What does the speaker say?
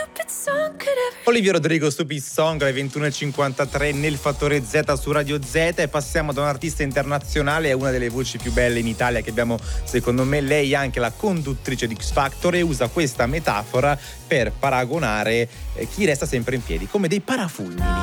Olivia Rodrigo, Stupid Song, alle 21.53 nel Fattore Z su Radio Z, e passiamo da un artista internazionale a una delle voci più belle in Italia che abbiamo, secondo me. Lei è anche la conduttrice di X Factor e usa questa metafora per paragonare chi resta sempre in piedi come dei parafulmini.